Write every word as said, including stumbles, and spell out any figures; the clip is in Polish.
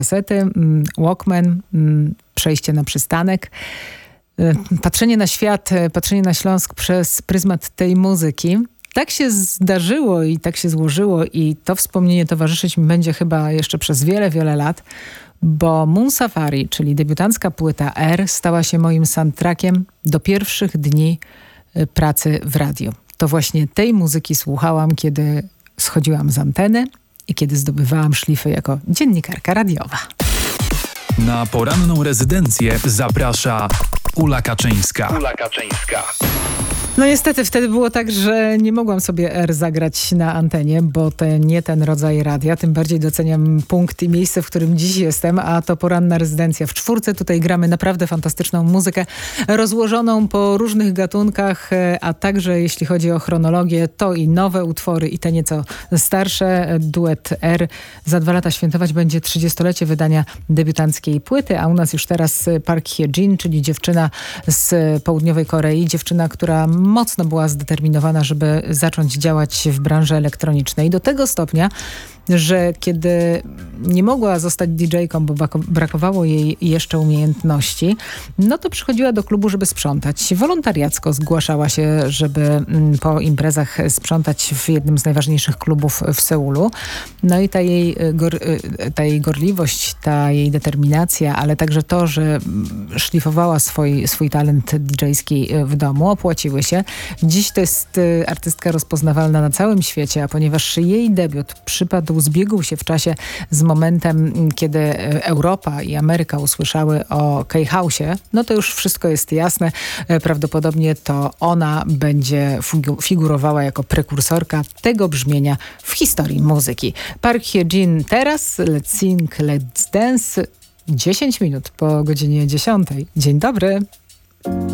kasety, Walkman, przejście na przystanek. Patrzenie na świat, patrzenie na Śląsk przez pryzmat tej muzyki. Tak się zdarzyło i tak się złożyło i to wspomnienie towarzyszyć mi będzie chyba jeszcze przez wiele, wiele lat, bo Moon Safari, czyli debiutancka płyta R, stała się moim soundtrackiem do pierwszych dni pracy w radiu. To właśnie tej muzyki słuchałam, kiedy schodziłam z anteny i kiedy zdobywałam szlify jako dziennikarka radiowa. Na poranną rezydencję zaprasza Ula Kaczyńska. Ula Kaczyńska. No niestety wtedy było tak, że nie mogłam sobie R zagrać na antenie, bo to nie ten rodzaj radia. Tym bardziej doceniam punkt i miejsce, w którym dziś jestem, a to poranna rezydencja w czwórce. Tutaj gramy naprawdę fantastyczną muzykę rozłożoną po różnych gatunkach, a także jeśli chodzi o chronologię, to i nowe utwory i te nieco starsze. Duet R za dwa lata świętować będzie trzydziestolecie wydania debiutanckiej płyty, a u nas już teraz Park Hye-jin, czyli dziewczyna z południowej Korei, dziewczyna, która mocno była zdeterminowana, żeby zacząć działać w branży elektronicznej. Do tego stopnia, że kiedy nie mogła zostać didżejką, bo brakowało jej jeszcze umiejętności, no to przychodziła do klubu, żeby sprzątać. Wolontariacko zgłaszała się, żeby po imprezach sprzątać w jednym z najważniejszych klubów w Seulu. No i ta jej, gor, ta jej gorliwość, ta jej determinacja, ale także to, że szlifowała swój, swój talent didżejski w domu, opłaciły się. Dziś to jest artystka rozpoznawalna na całym świecie, a ponieważ jej debiut przypadł, zbiegł się w czasie z momentem, kiedy Europa i Ameryka usłyszały o K-House'ie, no to już wszystko jest jasne. Prawdopodobnie to ona będzie figurowała jako prekursorka tego brzmienia w historii muzyki. Park Hye-jin teraz, Let's Sing, Let's Dance, dziesięć minut po godzinie dziesiątej. Dzień dobry.